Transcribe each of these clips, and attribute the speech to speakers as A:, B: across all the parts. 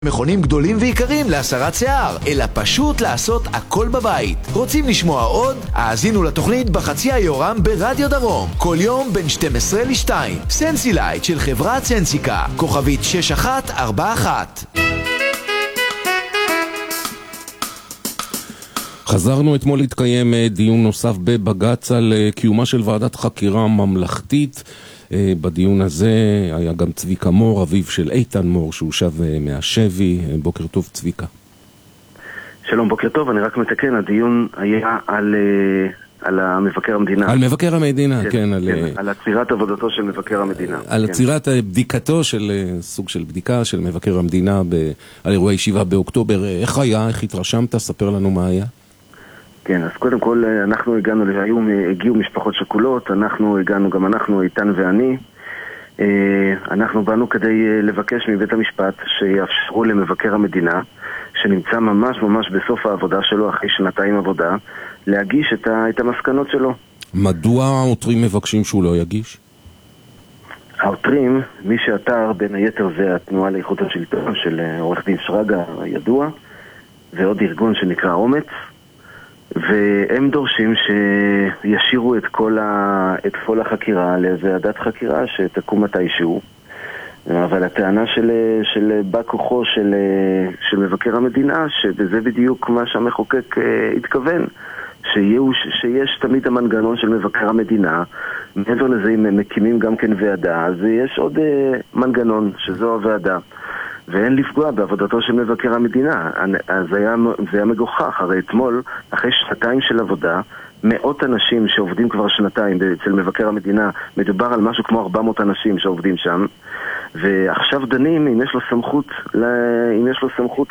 A: מכונים גדולים ויקרים להסרת שיער, אלא פשוט לעשות הכל בבית. רוצים לשמוע עוד? האזינו לתוכנית בחצי היורם ברדיו דרום, כל יום בין 12 ל-2. סנסילייט של חברת סנסיקה, כוכבית 6141.
B: חזרנו אתמול להתקיים דיון נוסף בבג"ץ על קיומה של ועדת חקירה ממלכתית. בדיון הזה היה גם צביקה מור, אביו של איתן מור, שהוא שב מהשבי. בוקר טוב צביקה.
C: שלום, בוקר טוב. אני רק מתקן, הדיון היה על מבקר המדינה.
B: על מבקר המדינה, כן.
C: על עצירת עבודתו של מבקר המדינה.
B: על עצירת בדיקתו של סוג של בדיקה של מבקר המדינה על אירועי 7 באוקטובר. איך היה? איך התרשמת? ספר לנו מה היה.
C: כן, אז קודם כל אנחנו הגיעו משפחות שכולות, גם אנחנו, איתן ואני. אנחנו באנו כדי לבקש מבית המשפט שיאפשרו למבקר המדינה, שנמצא ממש בסוף העבודה שלו, אחרי 2 עבודה, להגיש את המסקנות שלו. מדוע
B: העותרים מבקשים שהוא לא יגיש?
C: העותרים, מי שעתר בין היתר זה התנועה לאיכות השלטון של עורך דין שרגא הידוע, ועוד ארגון שנקרא אומץ, והם דורשים שישירו את כל החקירה לוועדת חקירה שתקום מתישהו. אבל הטענה של בא כוחו של מבקר המדינה, שזה בדיוק מה שהמחוקק התכוון, שיש תמיד המנגנון של מבקר המדינה. מעבר לזה, אם מקימים גם כן ועדה, אז יש עוד מנגנון שזו הוועדה, ואין לפגוע בעבודתו של מבקר המדינה. אז זה היה מגוחך. הרי אתמול, אחרי 2 של עבודה, מאות אנשים שעובדים כבר 2 אצל מבקר המדינה, מדובר על משהו כמו 400 אנשים שעובדים שם, ועכשיו דנים אם יש לו סמכות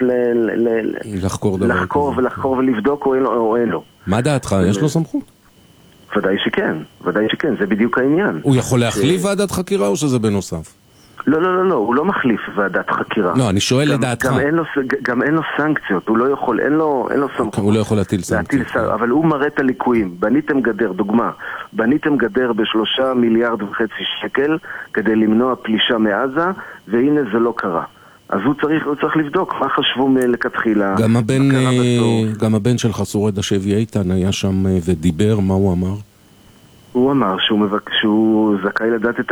C: לחקור ולבדוק או אין לו.
B: מה דעתך? יש לו סמכות?
C: ודאי שכן, זה בדיוק העניין.
B: הוא יכול להחליף ועדת חקירה או שזה בנוסף?
C: לא, הוא לא מחליף ועדת חקירה.
B: לא, אני שואל לדעתך.
C: גם אין לו סנקציות, הוא לא יכול, אין לו סמכות.
B: הוא לא יכול להטיל סנקציות.
C: אבל הוא מראה את הליקויים. בניתם גדר, דוגמה, בניתם גדר ב3.5 מיליארד שקל כדי למנוע פלישה מעזה, והנה זה לא קרה. אז הוא צריך לבדוק מה חשבו מלכתחילה.
B: גם הבן של חסורד השבי איתן היה שם ודיבר, מה הוא אמר?
C: הוא אמר שהוא זכאי לדעת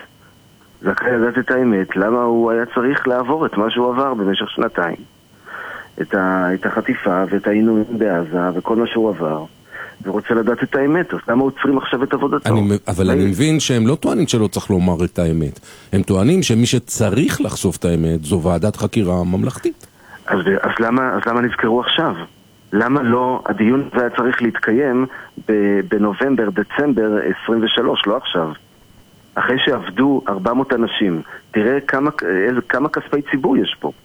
C: את האמת. למה הוא היה צריך לעבור את מה שהוא עבר במשך 2 את החטיפה ואת העינויים בעזה וכל מה שהוא עבר, ורוצה לדעת את האמת. אז למה עוצרים עכשיו את עבודתו?
B: אבל אני מבין שהם לא טוענים שלא צריך לומר את האמת. הם טוענים שמי שצריך לחשוף את האמת זו ועדת חקירה ממלכתית.
C: אז למה נזכרו עכשיו? למה לא הדיון היה צריך להתקיים בנובמבר, דצמבר 23, לא עכשיו? אחרי שעבדו 400 אנשים, תראה כמה כספי ציבור יש פה.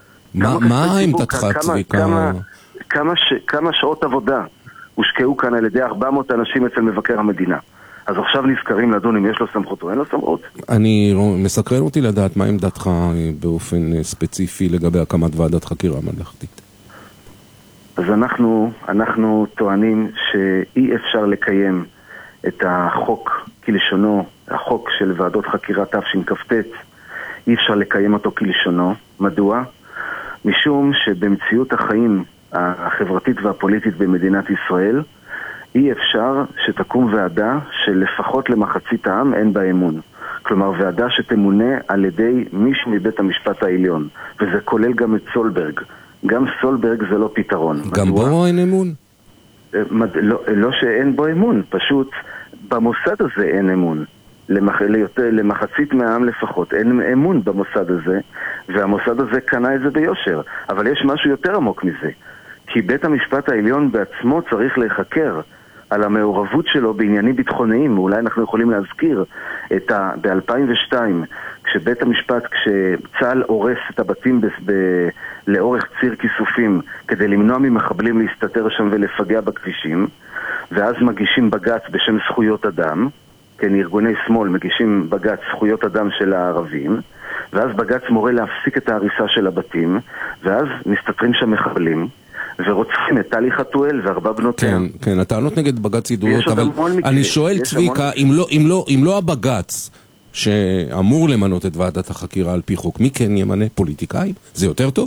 B: מה עמדתך, צביקה?
C: כמה שעות עבודה הושקעו כאן על ידי 400 אנשים אצל מבקר המדינה. אז עכשיו נזכרים לדון אם יש לו סמכות או אין לו סמכות.
B: מסקרן אותי לדעת מה עמדתך באופן ספציפי לגבי הקמת ועדת חקירה ממלכתית.
C: אז אנחנו טוענים שאי אפשר לקיים את החוק כלשונו, החוק של ועדות חקירה תשכ"ט, אי אפשר לקיים אותו כלשונו. מדוע? משום שבמציאות החיים החברתית והפוליטית במדינת ישראל, אי אפשר שתקום ועדה שלפחות למחצית העם אין בה אמון. כלומר, ועדה שתמונה על ידי מישהו מבית המשפט העליון, וזה כולל גם את סולברג. גם סולברג זה לא פתרון.
B: גם בו אין אמון?
C: לא שאין בו אמון, פשוט במוסד הזה אין אמון. למחצית מהעם לפחות אין אמון במוסד הזה, והמוסד הזה קנה את זה ביושר. אבל יש משהו יותר עמוק מזה, כי בית המשפט העליון בעצמו צריך להיחקר על המעורבות שלו בעניינים ביטחוניים. אולי אנחנו יכולים להזכיר ב-2002, כשבית המשפט, כשצה"ל הורס את הבתים לאורך ציר כיסופים כדי למנוע ממחבלים להסתתר שם ולפגע בכבישים, ואז מגישים בג"ץ בשם זכויות אדם, כן, ארגוני שמאל מגישים בג"ץ זכויות אדם של הערבים, ואז בג"ץ מורה להפסיק את ההריסה של הבתים, ואז מסתתרים שם מחבלים ורוצחים את טלי חתואל וארבע בנותיה.
B: כן, הטענות נגד בג"ץ ידועות, אבל אני שואל צביקה, אם לא הבג"ץ שאמור למנות את ועדת החקירה על פי חוק, מי כן ימנה? פוליטיקאים? זה יותר טוב?